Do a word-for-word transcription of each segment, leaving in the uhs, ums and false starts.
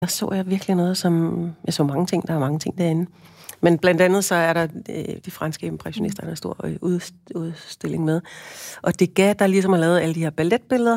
Der så jeg virkelig noget, som... Jeg så mange ting, der er mange ting derinde. Men blandt andet så er der øh, de franske impressionister, der er en stor ud, udstilling med. Og Degas, der ligesom har lavet alle de her balletbilleder.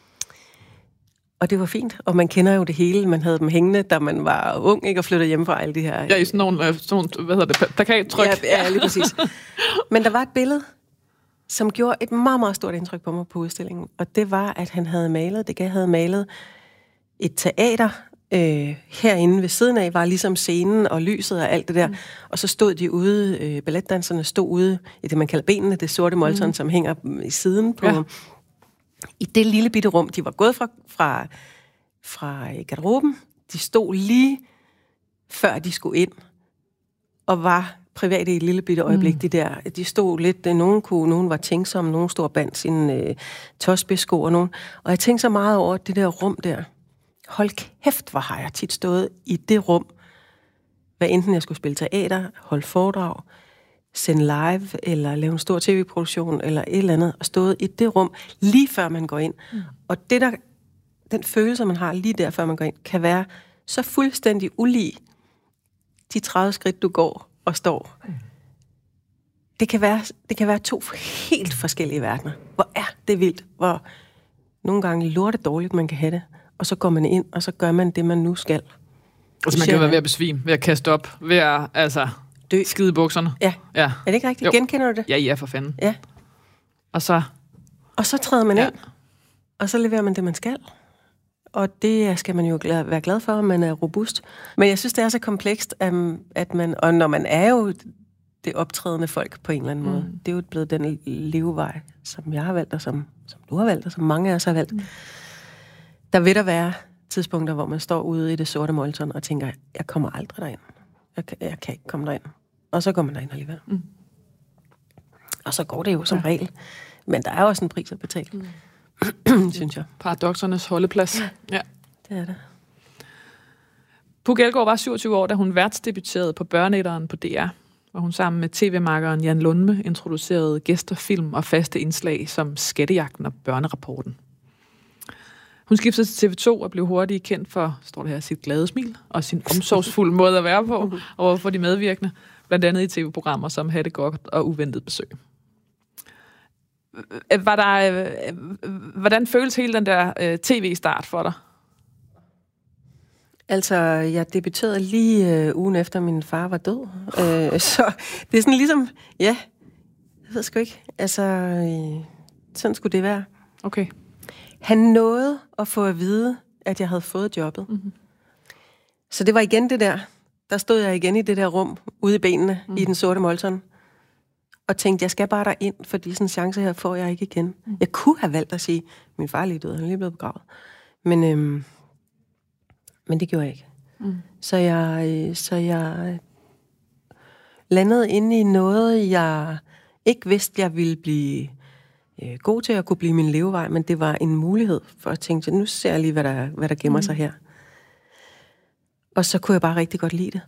Og det var fint. Og man kender jo det hele. Man havde dem hængende, da man var ung, ikke? Og flyttede hjemme fra alle de her... Ja, i sådan nogle, sådan nogle hvad hedder det, plakattryk. Ja, ja, lige præcis. Men der var et billede, som gjorde et meget, meget stort indtryk på mig på udstillingen. Og det var, at han havde malet, Degas havde malet et teater øh, herinde ved siden af, var ligesom scenen og lyset og alt det der. Mm. Og så stod de ude, øh, balletdanserne stod ude i det, man kalder benene, det sorte molton, mm. som hænger i siden på... Ja. I det lille bitte rum, de var gået fra, fra, fra garderoben, de stod lige før de skulle ind, og var private i et lille bitte øjeblik, mm. de der. De stod lidt, nogen kunne, nogen var tænksomme, nogen stod og bandt sine øh, tåspidssko og nogen. Og jeg tænkte så meget over det der rum der. Hold kæft, hvor har jeg tit stået i det rum, hvad enten jeg skulle spille teater, holde foredrag, sende live, eller lave en stor tv-produktion, eller et eller andet, og stået i det rum, lige før man går ind. Mm. Og det der, den følelse, man har lige der, før man går ind, kan være så fuldstændig ulig de tredive skridt, du går og står. Mm. Det kan være, det kan være to helt forskellige verdener. Hvor er det vildt, hvor nogle gange lortet dårligt, man kan have det, og så går man ind, og så gør man det, man nu skal. Altså man kan være ved at besvime, ved at kaste op, ved at, altså... Dø. Skide bukserne. Ja. ja. Er det ikke rigtigt? Jo. Genkender du det? Ja, ja, for fanden. Ja. Og så... Og så træder man ja. ind, og så leverer man det, man skal. Og det skal man jo være glad for, at man er robust. Men jeg synes, det er så komplekst, at man... Og når man er jo det optrædende folk på en eller anden mm. måde, det er jo blevet den levevej, som jeg har valgt, og som, som du har valgt, og som mange af os har valgt. Mm. Der vil der være tidspunkter, hvor man står ude i det sorte molton og tænker, jeg kommer aldrig derind. Jeg kan, jeg kan ikke komme derind. Og så går man derind alligevel. Mm. Og så går det jo som ja. regel. Men der er også en pris at betale, mm. synes jeg. Paradoksernes holdeplads. Ja, ja. det er det. Puk Elgård var syvogtyve år, da hun værtsdebuterede på Børneætteren på D R, hvor hun sammen med tv-makkeren Jan Lundme introducerede gæster, film og faste indslag som Skattejagten og Børnerapporten. Hun skiftede til T V to og blev hurtigt kendt for, står det her, sit glade smil og sin omsorgsfulde måde at være på overfor de medvirkende, blandt andet i tv-programmer som Hatte godt og Uventet besøg. Var der, hvordan føles hele den der tv-start for dig? Altså, jeg debuterede lige øh, ugen efter min far var død, øh, så det er sådan ligesom, ja, jeg ved sgu ikke, altså, øh, sådan skulle det være. Okay. Han nåede at få at vide, at jeg havde fået jobbet. Mm-hmm. Så det var igen det der. Der stod jeg igen i det der rum, ude i benene, mm. i den sorte molton, og tænkte, jeg skal bare derind, fordi sådan en chance her får jeg ikke igen. Mm. Jeg kunne have valgt at sige, min far er lige død, han er lige blevet begravet. Men, øhm, men det gjorde jeg ikke. Mm. Så jeg, så jeg landede inde i noget, jeg ikke vidste, jeg ville blive god til at kunne blive min levevej, men det var en mulighed for at tænke, nu ser jeg lige, hvad der, hvad der gemmer mm. sig her. Og så kunne jeg bare rigtig godt lide det.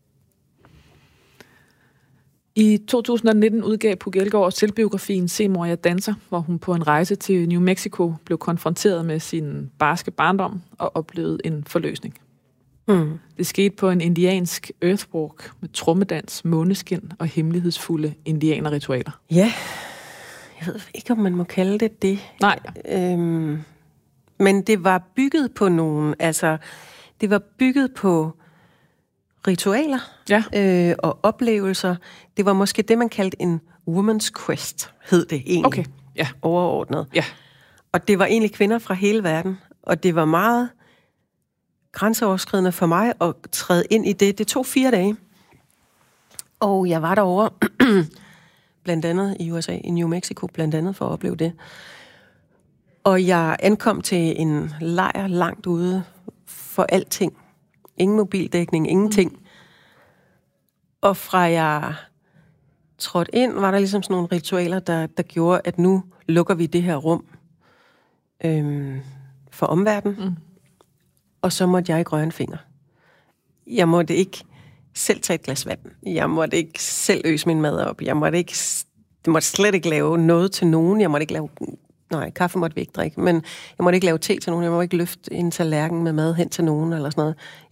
I to tusind nitten udgav Puk Elgård selvbiografien Se mor, jeg danser, hvor hun på en rejse til New Mexico blev konfronteret med sin barske barndom og oplevede en forløsning. Mm. Det skete på en indiansk earthwalk med trommedans, måneskin og hemmelighedsfulde indianerritualer. Ja, jeg ved ikke, om man må kalde det det. Nej. Øhm, men det var bygget på nogle, altså, det var bygget på ritualer ja. øh, og oplevelser. Det var måske det, man kaldte en woman's quest, hed det egentlig. Okay, ja. Overordnet. Ja. Og det var egentlig kvinder fra hele verden, og det var meget grænseoverskridende for mig at træde ind i det. Det tog fire dage, og jeg var derovre blandt andet i U S A, i New Mexico, blandt andet for at opleve det. Og jeg ankom til en lejr langt ude for alting. Ingen mobildækning, ingenting. Mm. Og fra jeg trådte ind, var der ligesom sådan nogle ritualer, der, der gjorde, at nu lukker vi det her rum øhm, for omverdenen. Mm. Og så måtte jeg ikke røre en finger. Jeg måtte ikke selv tage et glas vand. Jeg måtte ikke selv øse min mad op. Jeg måtte ikke, jeg måtte slet ikke lave noget til nogen. Jeg måtte ikke lave Nej, kaffe måtte vi ikke drikke, men jeg måtte ikke lave te til nogen. Jeg måtte ikke løfte en tallerken med mad hen til nogen eller sådan noget.